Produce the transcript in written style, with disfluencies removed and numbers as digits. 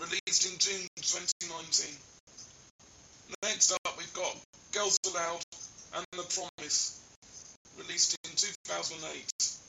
released in June 2019. Next up, we've got Girls Aloud and The Promise, released in 2008.